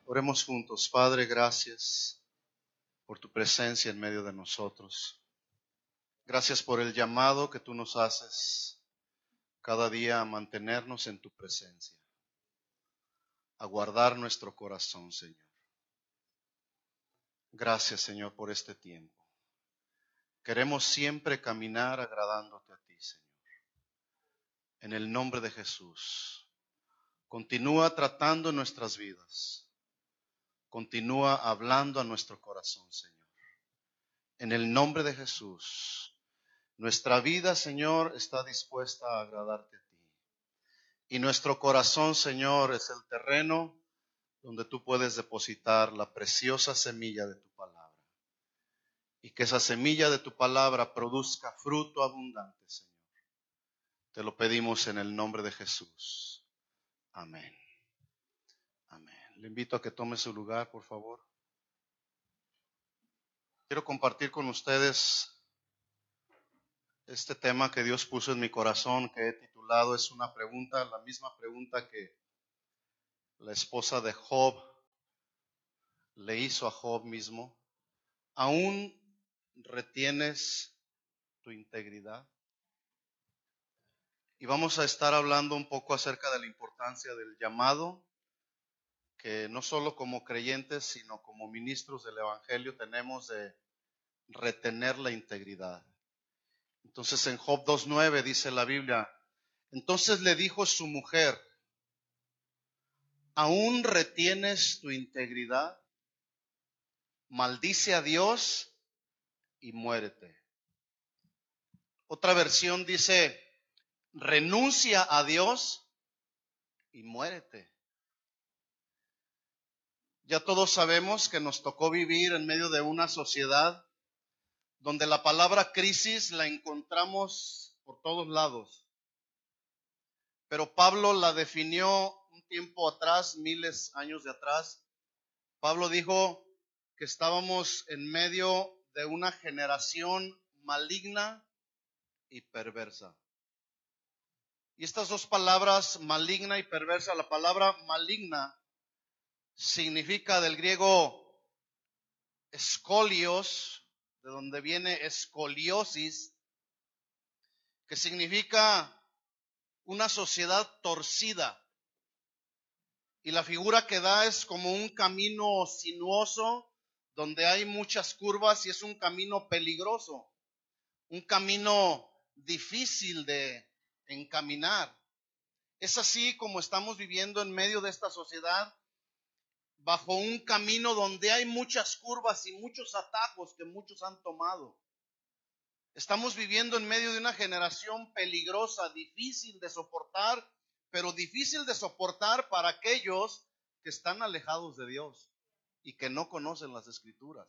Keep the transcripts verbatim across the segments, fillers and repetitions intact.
Oremos juntos. Padre, gracias por tu presencia en medio de nosotros. Gracias por el llamado que tú nos haces cada día a mantenernos en tu presencia, a guardar nuestro corazón, Señor. Gracias, Señor, por este tiempo. Queremos siempre caminar agradándote a ti, Señor. En el nombre de Jesús, continúa tratando nuestras vidas. Continúa hablando a nuestro corazón, Señor. En el nombre de Jesús, nuestra vida, Señor, está dispuesta a agradarte a ti. Y nuestro corazón, Señor, es el terreno donde tú puedes depositar la preciosa semilla de tu palabra. Y que esa semilla de tu palabra produzca fruto abundante, Señor. Te lo pedimos en el nombre de Jesús. Amén. Amén. Le invito a que tome su lugar, por favor. Quiero compartir con ustedes este tema que Dios puso en mi corazón, que he titulado Es una pregunta, la misma pregunta que la esposa de Job le hizo a Job mismo. ¿Aún retienes tu integridad? Y vamos a estar hablando un poco acerca de la importancia del llamado, que no solo como creyentes, sino como ministros del Evangelio tenemos de retener la integridad. Entonces en Job dos nueve dice la Biblia, entonces le dijo su mujer, ¿aún retienes tu integridad? Maldice a Dios y muérete. Otra versión dice, renuncia a Dios y muérete. Ya todos sabemos que nos tocó vivir en medio de una sociedad donde la palabra crisis la encontramos por todos lados. Pero Pablo la definió un tiempo atrás, miles de años de atrás. Pablo dijo que estábamos en medio de una generación maligna y perversa. Y estas dos palabras, maligna y perversa, la palabra maligna significa del griego escolios, de donde viene escoliosis, que significa una sociedad torcida. Y la figura que da es como un camino sinuoso, donde hay muchas curvas y es un camino peligroso, un camino difícil de encaminar. Es así como estamos viviendo en medio de esta sociedad, bajo un camino donde hay muchas curvas y muchos atajos que muchos han tomado. Estamos viviendo en medio de una generación peligrosa, difícil de soportar, pero difícil de soportar para aquellos que están alejados de Dios y que no conocen las Escrituras.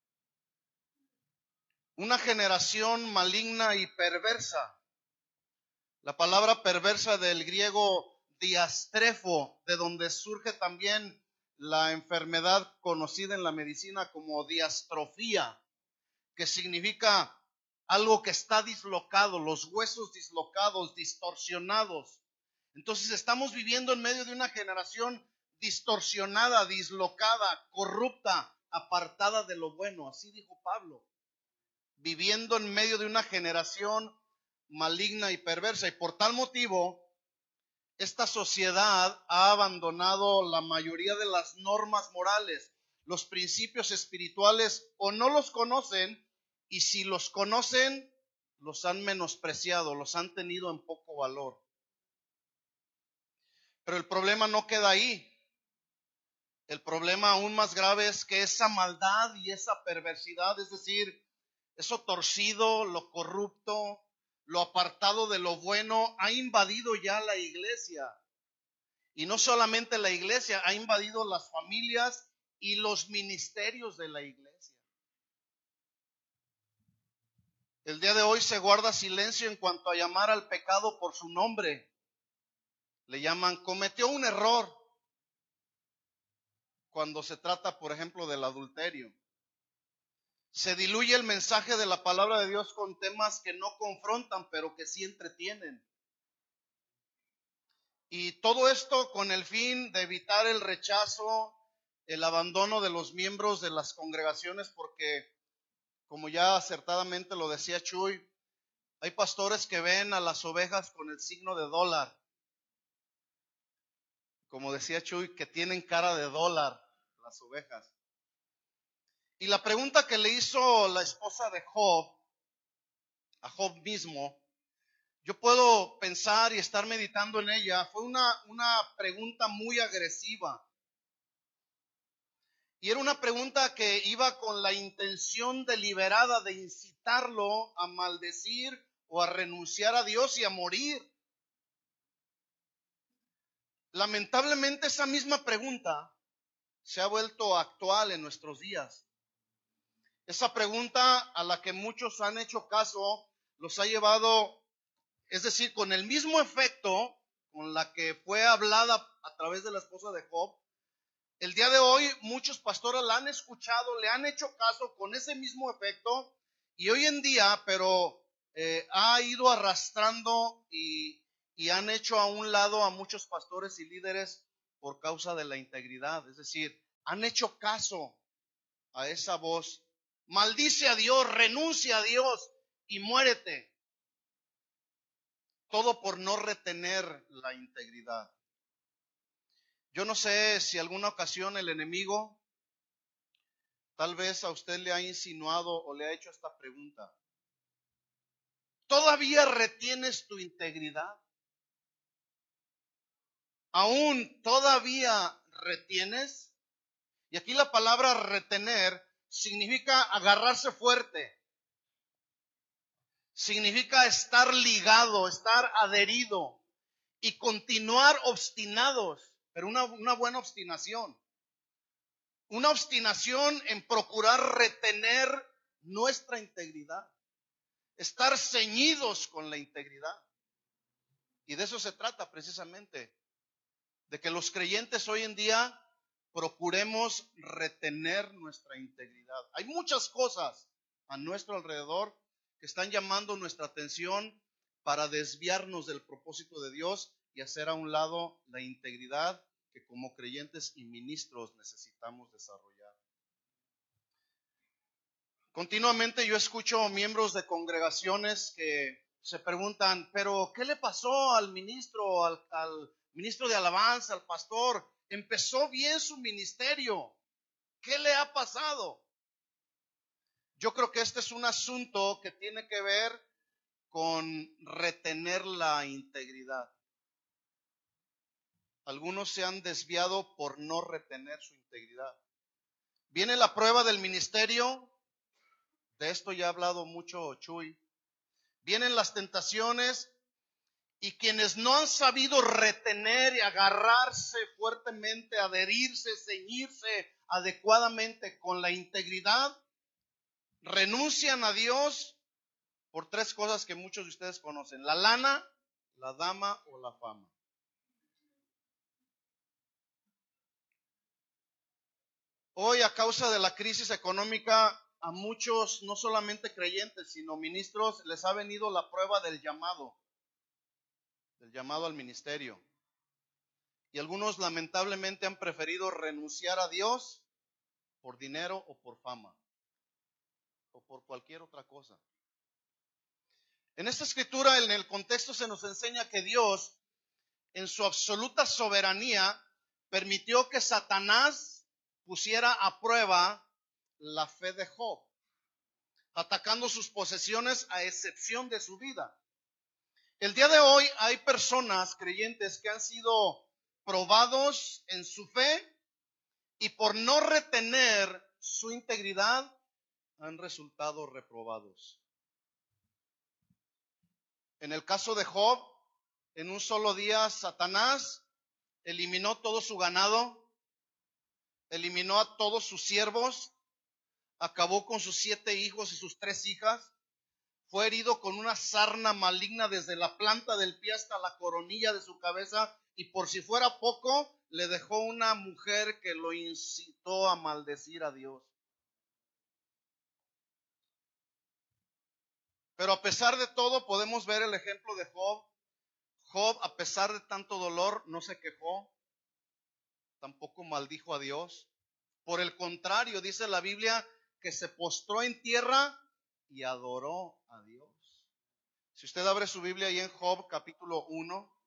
Una generación maligna y perversa. La palabra perversa del griego diastrefo, de donde surge también la enfermedad conocida en la medicina como diastrofía, que significa algo que está dislocado, los huesos dislocados, distorsionados. Entonces estamos viviendo en medio de una generación distorsionada, dislocada, corrupta, apartada de lo bueno. Así dijo Pablo. Viviendo en medio de una generación maligna y perversa. Y por tal motivo, esta sociedad ha abandonado la mayoría de las normas morales, los principios espirituales, o no los conocen, y si los conocen, los han menospreciado, los han tenido en poco valor. Pero el problema no queda ahí. El problema aún más grave es que esa maldad y esa perversidad, es decir, eso torcido, lo corrupto, lo apartado de lo bueno, ha invadido ya la iglesia. Y no solamente la iglesia, ha invadido las familias y los ministerios de la iglesia. El día de hoy se guarda silencio en cuanto a llamar al pecado por su nombre. Le llaman, cometió un error, cuando se trata, por ejemplo, del adulterio. Se diluye el mensaje de la palabra de Dios con temas que no confrontan, pero que sí entretienen. Y todo esto con el fin de evitar el rechazo, el abandono de los miembros de las congregaciones porque, como ya acertadamente lo decía Chuy, hay pastores que ven a las ovejas con el signo de dólar. Como decía Chuy, que tienen cara de dólar las ovejas. Y la pregunta que le hizo la esposa de Job, a Job mismo, yo puedo pensar y estar meditando en ella, fue una, una pregunta muy agresiva. Y era una pregunta que iba con la intención deliberada de incitarlo a maldecir o a renunciar a Dios y a morir. Lamentablemente esa misma pregunta se ha vuelto actual en nuestros días. Esa pregunta a la que muchos han hecho caso los ha llevado, es decir, con el mismo efecto con la que fue hablada a través de la esposa de Job. El día de hoy muchos pastores la han escuchado, le han hecho caso con ese mismo efecto y hoy en día, pero eh, ha ido arrastrando y, y han hecho a un lado a muchos pastores y líderes por causa de la integridad. Es decir, han hecho caso a esa voz. Maldice a Dios, renuncia a Dios y muérete. Todo por no retener la integridad. Yo no sé si alguna ocasión el enemigo tal vez a usted le ha insinuado o le ha hecho esta pregunta. ¿Todavía retienes tu integridad? ¿Aún todavía retienes? Y aquí la palabra retener significa agarrarse fuerte. Significa estar ligado, estar adherido y continuar obstinados, pero una, una buena obstinación. Una obstinación en procurar retener nuestra integridad. Estar ceñidos con la integridad. Y de eso se trata precisamente. De que los creyentes hoy en día procuremos retener nuestra integridad. Hay muchas cosas a nuestro alrededor que están llamando nuestra atención para desviarnos del propósito de Dios y hacer a un lado la integridad que como creyentes y ministros necesitamos desarrollar. Continuamente yo escucho miembros de congregaciones que se preguntan, pero ¿qué le pasó al ministro, al, al ministro de alabanza, al pastor? Empezó bien su ministerio. ¿Qué le ha pasado? Yo creo que este es un asunto que tiene que ver con retener la integridad. Algunos se han desviado por no retener su integridad. Viene la prueba del ministerio, de esto ya ha hablado mucho Chuy. Vienen las tentaciones y quienes no han sabido retener y agarrarse fuertemente, adherirse, ceñirse adecuadamente con la integridad, renuncian a Dios por tres cosas que muchos de ustedes conocen: la lana, la dama o la fama. Hoy, a causa de la crisis económica, a muchos, no solamente creyentes, sino ministros, les ha venido la prueba del llamado, del llamado al ministerio. Y algunos lamentablemente han preferido renunciar a Dios por dinero o por fama, o por cualquier otra cosa. En esta escritura, en el contexto, se nos enseña que Dios, en su absoluta soberanía, permitió que Satanás pusiera a prueba la fe de Job, atacando sus posesiones a excepción de su vida. El día de hoy hay personas creyentes que han sido probados en su fe y por no retener su integridad han resultado reprobados. En el caso de Job, en un solo día Satanás eliminó todo su ganado, eliminó a todos sus siervos, acabó con sus siete hijos y sus tres hijas, fue herido con una sarna maligna desde la planta del pie hasta la coronilla de su cabeza, y por si fuera poco, le dejó una mujer que lo incitó a maldecir a Dios. Pero a pesar de todo, podemos ver el ejemplo de Job. Job, a pesar de tanto dolor, no se quejó, tampoco maldijo a Dios. Por el contrario, dice la Biblia que se postró en tierra y adoró a Dios. Si usted abre su Biblia ahí en Job capítulo uno,